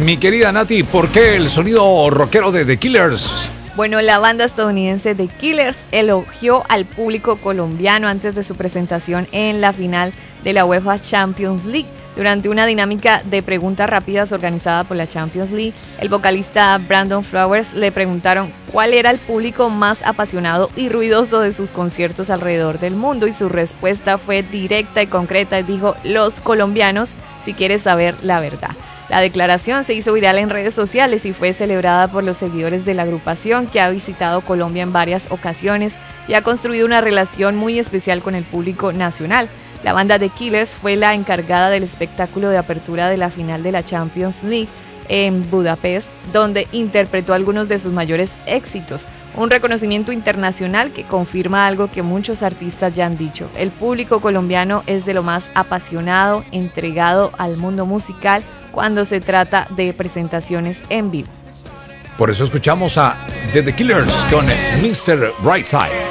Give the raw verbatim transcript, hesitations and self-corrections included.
Mi querida Nati, ¿por qué el sonido rockero de The Killers? Bueno, la banda estadounidense The Killers elogió al público colombiano antes de su presentación en la final de la UEFA Champions League. Durante una dinámica de preguntas rápidas organizada por la Champions League, el vocalista Brandon Flowers le preguntaron cuál era el público más apasionado y ruidoso de sus conciertos alrededor del mundo, y su respuesta fue directa y concreta y dijo: los colombianos, si quieres saber la verdad. La declaración se hizo viral en redes sociales y fue celebrada por los seguidores de la agrupación, que ha visitado Colombia en varias ocasiones y ha construido una relación muy especial con el público nacional. La banda The Killers fue la encargada del espectáculo de apertura de la final de la Champions League en Budapest, donde interpretó algunos de sus mayores éxitos. Un reconocimiento internacional que confirma algo que muchos artistas ya han dicho: el público colombiano es de lo más apasionado, entregado al mundo musical cuando se trata de presentaciones en vivo. Por eso escuchamos a The, The Killers con mister Brightside.